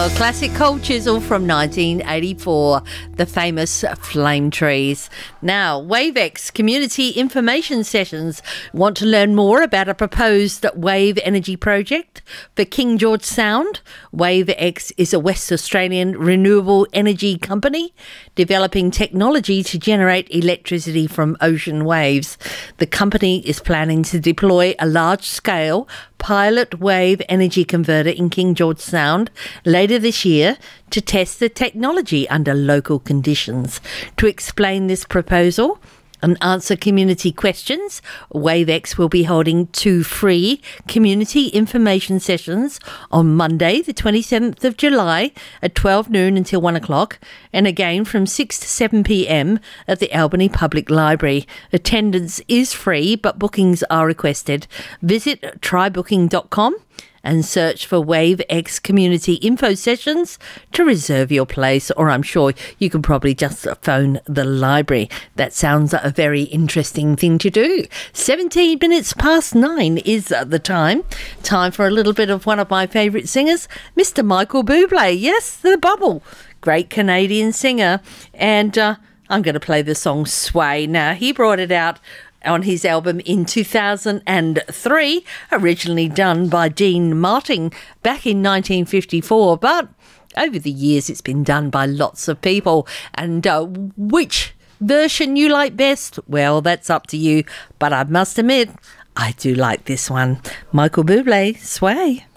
Classic Cold Chisel from 1984, the famous Flame Trees. Now, WaveX Community Information Sessions want to learn more about a proposed wave energy project for King George Sound. WaveX is a West Australian renewable energy company developing technology to generate electricity from ocean waves. The company is planning to deploy a large-scale pilot wave energy converter in King George Sound later this year to test the technology under local conditions. To explain this proposal and answer community questions, WaveX will be holding 2 free community information sessions on Monday, the 27th of July at 12 noon until 1 o'clock, and again from 6 to 7 p.m. at the Albany Public Library. Attendance is free, but bookings are requested. Visit trybooking.com and search for WaveX Community Info Sessions to reserve your place, or I'm sure you can probably just phone the library. That sounds a very interesting thing to do. 17 minutes past 9 is the time. Time for a little bit of one of my favourite singers, Mr. Michael Bublé. Yes, the Bubble. Great Canadian singer. And I'm going to play the song Sway. Now, he brought it out on his album in 2003, originally done by Dean Martin back in 1954, but over the years it's been done by lots of people. And which version you like best? Well, that's up to you, but I must admit, I do like this one. Michael Bublé, Sway.